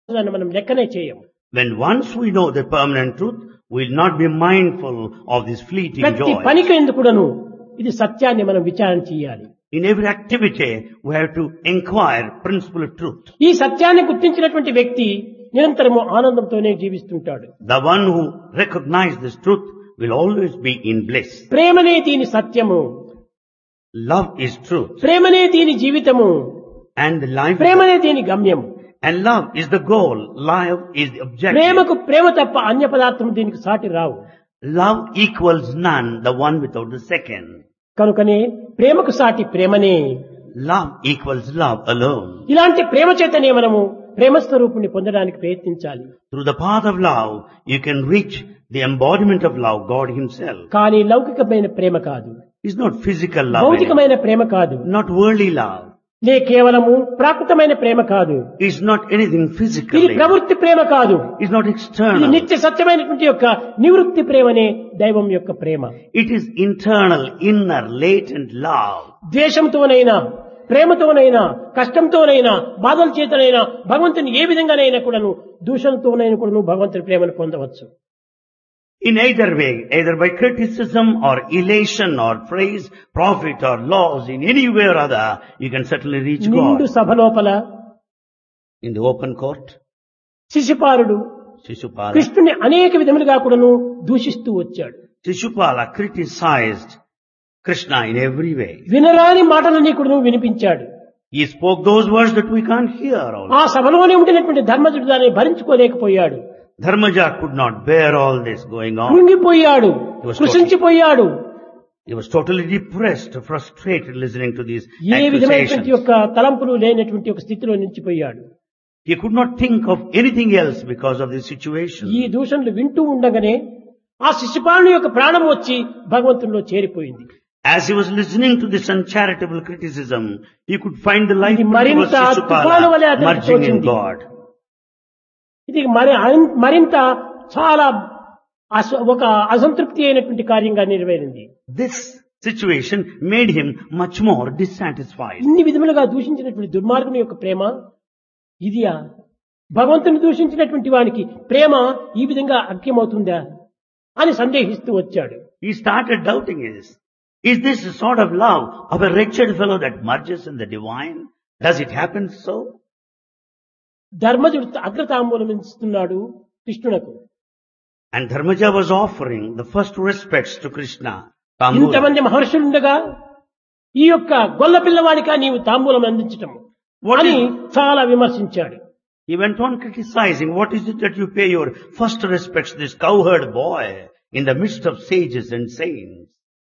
దాన్ని మనం లెక్కనే చేయం. When once we know the permanent truth, we will not be mindful of this fleeting ప్రతి joy. పనికి ఎందుకుడను ఇది సత్యాన్ని మనం విచారణ చేయాలి. In every activity, we have to inquire principle of truth. ఈ సత్యాన్ని గుర్తించినటువంటి వ్యక్తి నిరంతరము ఆనందంతోనే జీవిస్తుంటాడు. The one who recognizes this truth will always be in bliss. ప్రేమనే దీని సత్యము, Love is truth. ప్రేమనే దీని జీవితము, And the life ప్రేమనే దీని గమ్యం. and love is the goal. Love is the objective. ప్రేమకు ప్రేమ తప్ప అన్య పదార్థం దీనికి సాటి రావు. Love equals none, the one without the second. కనుకనే ప్రేమకు సాటి ప్రేమనే. Love equals love alone. ఇలాంటి ప్రేమ చేతనే మనము ప్రేమ స్వరూపుని పొందడానికి ప్రయత్నించాలి. Through the path of love, you can reach the embodiment of love, God Himself. కానీ లౌకికమైన ప్రేమ కాదు, It's not physical love, భౌతికమైన ప్రేమ కాదు, not worldly love. లే కేవలము ప్రాకృతమైన ప్రేమ కాదు, It's not anything ఇది physically. ప్రవృత్తి ప్రేమ కాదు, It's not ఇది external. నిత్య సత్యమైనటువంటి యొక్క నివృత్తి ప్రేమనే దైవం యొక్క ప్రేమ. It is internal, inner, latent love. ద్వేషంతోనైనా ప్రేమతోనైనా కష్టంతోనైనా బాధల చేతనైనా భగవంతుని ఏ విధంగానైనా కూడాను దూషణతోనైనా కూడాను భగవంతుని ప్రేమను పొందవచ్చు. In either way, either by criticism or elation or praise, profit or loss, in any way or other, you can certainly reach నిండు God. సభ లోపల In the open court, శిశుపాలుడు Shishupala కృష్ణుని అనేక విధములుగా కూడాను దూషిస్తూ వచ్చాడు. criticized Krishna in every way. వినరాని మాటలన్నీ కూడాను వినిపించాడు. He spoke those words that we can't hear also. ఆ సభలోనే ఉండినటువంటి ధర్మజుడు దాన్ని భరించుకోలేకపోయాడు, Dharmaja could not bear all this going on. కృంగిపోయాడు, కృషించిపోయాడు. He was totally depressed, frustrated listening to these ఏ విధమైనటువంటి accusations. యొక్క తలంపులు లేనటువంటి ఒక స్థితిలో నిలిచిపోయాడు. He could not think of anything else because of this situation. ఈ దూషణలు వింటూ ఉండగానే ఆ శిశుపాలుని యొక్క ప్రాణం వచ్చి భగవంతునిలో చేరిపోయింది. As he was listening to this uncharitable criticism, he could find the life ఇది of మరింత తుఫాను వలె Shishupala అతనికి merging in తోచింది. God. ఇది మరింత చాలా ఒక అసంతృప్తి అయినటువంటి కార్యంగా నెరవేరింది. This situation made him much more dissatisfied. ఇన్ని విధములుగా దూషించినటువంటి దుర్మార్గుని యొక్క ప్రేమ ఇదియా? భగవంతుని దూషించినటువంటి వానికి ప్రేమ ఈ విధంగా అఖ్యమవుతుందా అని సందేహిస్తూ వచ్చాడు. He started doubting this. Is this the sort of love of a wretched fellow that merges in the divine? Does it happen so? ధర్మజుడు అగ్రతాంబూలం ఇస్తున్నాడు కృష్ణునకు. And Dharmaja was offering the first respects to Krishna. Tambula. ఇంతమంది మహర్షులుండగా ఈ యొక్క గొల్ల పిల్లవాడిగా నీవు తాంబూలం అందించటం What అని is- చాలా విమర్శించాడు. He went on criticizing, what is it that you pay your first respects to this cowherd boy in the midst of sages and saints?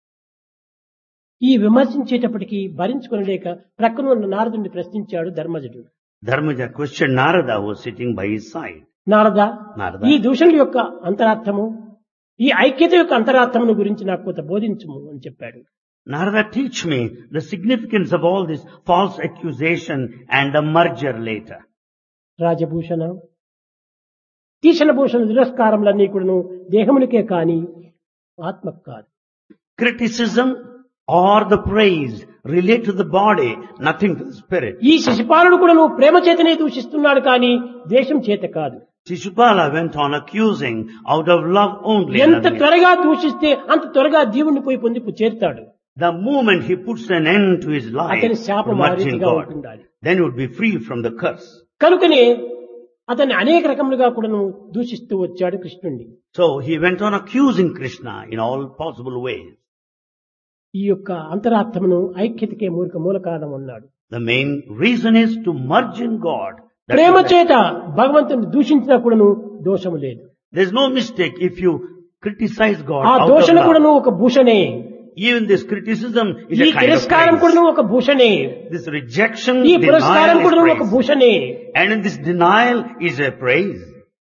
ఈ విమర్శించేటప్పటికి భరించుకొనలేక ప్రక్కన ఉన్న నారదుని ప్రశ్నించాడు ధర్మజుడు. Dharmaja questioned Narada who was sitting by his side. Narada, Narada. ఈ దూషణల యొక్క అంతరార్థము, ఈ ఐక్యత యొక్క అంతరార్థమును గురించి నాకు కొంత బోధించుము అని చెప్పాడు. Narada, teach me the significance of all this false accusation and the merger later. Rajabhushana తీషణ భూషణ తిరస్కారములన్నీ కూడాను దేహమునికే కాని ఆత్మకు కాదు. Criticism or the praise relate to the body, nothing to the spirit. ఈ శిశుపాలుడు కూడాను ప్రేమ చేతనే దూషిస్తున్నాడు కానీ ద్వేషం చేత కాదు. Shishupala went on accusing out of love only. ఎంత nothing else. త్వరగా దూషిస్తే అంత త్వరగా జీవుని పోయి పొంది చేరుతాడు. The moment he puts an end to his life, అతని శాపం ఆ merging రీతిగా God, ఉంటుండాలి. then he would be free from the curse. కనుకనే అతన్ని అనేక రకములుగా కూడాను దూషిస్తూ వచ్చాడు కృష్ణుణ్ణి. So he went on accusing Krishna in all possible ways. ఈ యొక్క అంతరార్థమును ఐక్యతకే మూల కారణం అన్నాడు. The main reason is to merge in God. That Prema is- చేత భగవంతుని దూషించినా కూడాను దోషము లేదు. There's no mistake if you criticize God ఆ out of దోషణ love. కూడాను ఒక భూషణే, Even this criticism is ఈ a kind of తిరస్కారం praise. కూడాను ఒక భూషణే, This rejection, ఈ పురస్కారం denial కూడాను is ఒక praise. భూషణే. And in this denial is a praise.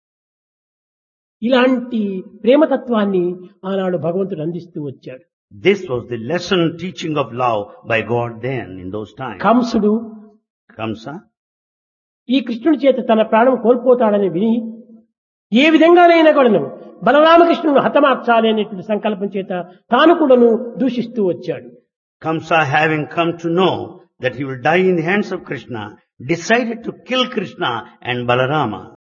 ఇలాంటి ప్రేమతత్వాన్ని ఆనాడు భగవంతుడు అందిస్తూ వచ్చాడు. This was the lesson teaching of love by God then in those times. Kamsudu Kamsa, ఈ కృష్ణుడి చేత తన ప్రాణం కోల్పోతాడని విని ఏ విధంగానైనా కూడాను బలరామకృష్ణుడు హతమార్చాలి అనేటువంటి సంకల్పం చేత తాను కూడాను దూషిస్తూ వచ్చాడు. Kamsa, having come to know that he will die in the hands of Krishna, decided to kill Krishna and Balarama.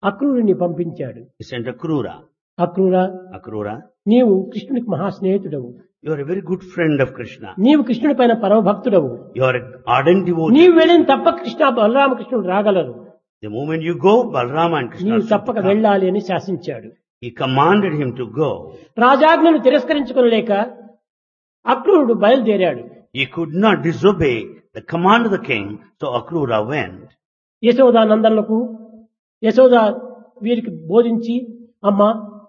అక్రూరుని పంపించాడు. He sent Akrura. అక్రూరా, Akrura, నీవు కృష్ణునికి మహాస్నేహితుడవు, you are a very good friend of Krishna. నీవు కృష్ణుడి పైన పరమభక్తుడవు, You are an ardent devotee. నీవు వెళ్ళిన తప్పక Krishna బలరామకృష్ణుడు రాగలరు, The moment you go, Balrama and Krishna నీవు are తప్పక to come. వెళ్ళాలి అని శాసించాడు. He commanded him to go. రాజాజ్ఞను తిరస్కరించుకోలేక అక్రూరుడు బయలుదేరాడు. He could not disobey the command of the king, so Akrura went. యశోదానందనులకు Yashoda వీరికి బోధించి, అమ్మా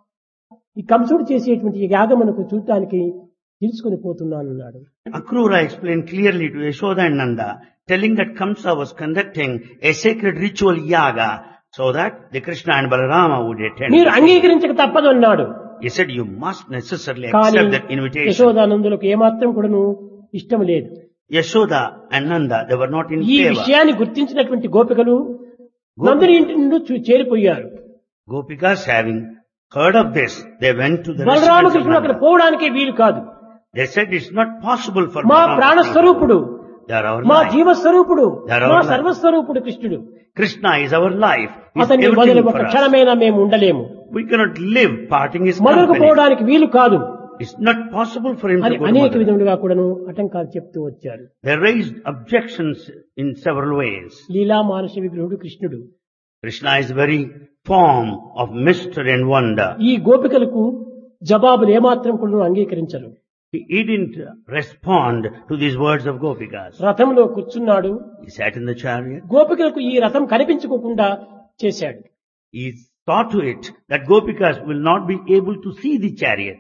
ఈ కంసుడు చేసేటువంటి ఈ యాగమునకు చూడటానికి తీసుకుని పోతున్నానన్నాడు. Akrura explained clearly to Yashoda and Nanda, telling that Kamsa was conducting a sacred ritual yaga so that the Krishna and Balarama would attend. మీరు అంగీకరించక తప్పదు అన్నాడు. He said, you must necessarily కానీ accept that invitation. యశోదానందులకు ఏమాత్రం కూడాను ఇష్టం లేదు. Yashoda and Nanda, they were not in ఈ favor. విషయాన్ని గుర్తించినటువంటి గోపికలు నందుని ఇంటి నుండి చేరిపోయారు. Gopikas having heard of this, they went to the residence of బలరామకృష్ణుడు అక్కడ Nanda. పోవడానికే వీలు కాదు. They said it's not possible for మా Balrama ప్రాణస్వరూపుడు, to go. They are our మా life. జీవస్వరూపుడు, They are మా our life. సర్వస్వరూపుడు కృష్ణుడు. Krishna is our life. He's అతన్ని everything వదిలి for ఒక us. క్షణమైనా మేము ఉండలేము. We cannot live parting his మొదలుకు company. పోవడానికి వీలు కాదు It's not possible for him అని to go to అనేక Mathura. విధములుగా కూడాను ఆటంకాలు చెప్తూ వచ్చారు. They raised objections in several ways. లీలా మానస విగ్రహుడు కృష్ణుడు. Krishna is very form of mystery and wonder. ఈ గోపికలకు జవాబులు ఏమాత్రం కూడా అంగీకరించరు. He didn't respond to these words of Gopikas. రథంలో కూర్చున్నాడు. He sat in the chariot. గోపికలకు ఈ రథం కనిపించుకోకుండా చేశాడు. He saw to it that Gopikas will not be able to see the chariot.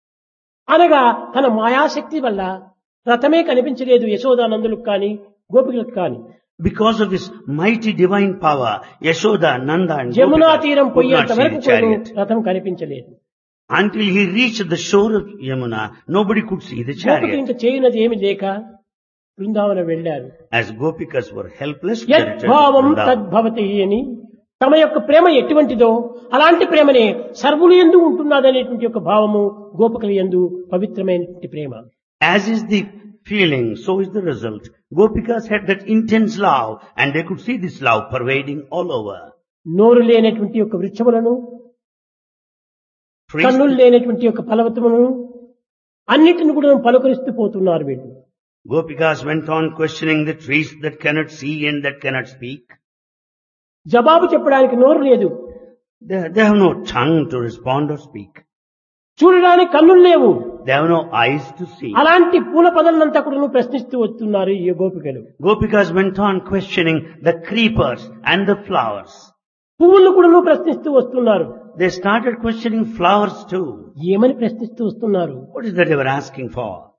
అనగా తన మాయాశక్తి వల్ల రథమే కనిపించలేదు యశోదానందులకు కానీ గోపికలకు కానీ. Because of his mighty divine power, Yashoda, Nanda and Jamuna Gopikas తీరం could పోయేంత not see వరకు the కూడా chariot. రథం కనిపించలేదు. Until he reached the shore of Yamuna, nobody could see the గోపికలు chariot. ఇంకా చేయనది ఏమి లేక బృందావన వెళ్ళారు. As Gopikas were helpless, they returned to యద్భావం Vrindavan. తద్భవతి అని తమ యొక్క ప్రేమ ఎటువంటిదో అలాంటి ప్రేమనే సర్వులు యందు ఉంటున్నదనేటువంటి యొక్క భావము గోపికల యందు పవిత్రమైనటువంటి ప్రేమ. As is the feeling, so is the result. Gopikas had that intense love and they could see this love pervading all over. నోరు లేనటువంటి యొక్క వృక్షములను, Trees, కన్నులు లేనటువంటి యొక్క ఫలవతములను అన్నిటిని కూడా పలుకరిస్తూ పోతున్నారు వీళ్ళు. Gopikas went on questioning the trees that cannot see and that cannot speak. జవాబు చెప్పడానికి నోరు లేదు, They have no tongue to respond or speak. చూడడానికి కన్నులు లేవు. They have no eyes to see. అలాంటి పూల పదలంతా కూడా ప్రశ్నిస్తూ వస్తున్నారు ఈ గోపికలు. Gopikas went on questioning the creepers and the flowers. పువ్వులను కూడా ప్రశ్నిస్తూ వస్తున్నారు. They started questioning flowers too. ఏమని ప్రశ్నిస్తూ వస్తున్నారు? What is that they were asking for?